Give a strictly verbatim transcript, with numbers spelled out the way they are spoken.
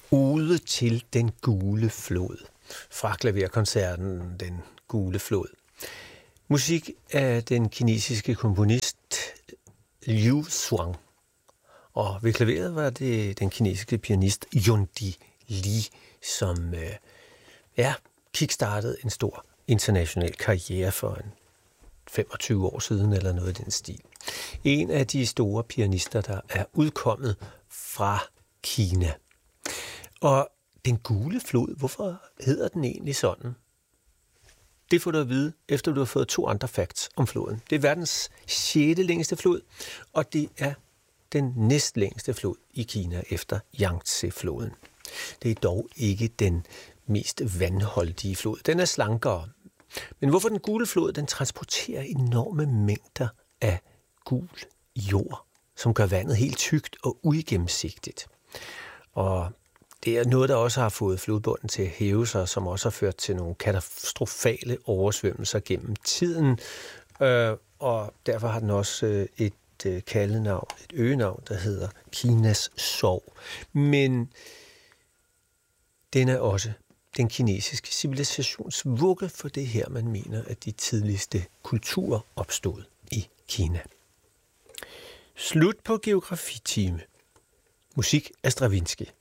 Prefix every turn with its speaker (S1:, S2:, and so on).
S1: Ode til den gule flod. Fra klaverkoncerten Den gule flod. Musik af den kinesiske komponist Liu Xuang. Og ved klaveret var det den kinesiske pianist Yundi Li, som øh, ja, kickstartede en stor international karriere for en femogtyve år siden, eller noget i den stil. En af de store pianister, der er udkommet fra Kina. Og Den gule flod, hvorfor hedder den egentlig sådan? Det får du at vide, efter du har fået to andre facts om floden. Det er verdens sjette længste flod, og det er den næstlængste flod i Kina efter Yangtze-floden. Det er dog ikke den mest vandholdige flod. Den er slankere. Men hvorfor den gule flod? Den transporterer enorme mængder af gul jord, som gør vandet helt tykt og uigennemsigtigt. Og det er noget, der også har fået flodbunden til at hæve sig, som også har ført til nogle katastrofale oversvømmelser gennem tiden. Øh, og derfor har den også øh, et øh, kaldenavn, et øgenavn, der hedder Kinas Sorg. Men den er også den kinesiske civilisations vugge, for det her, man mener, at de tidligste kulturer opstod i Kina. Slut på geografitime. Musik af Stravinsky.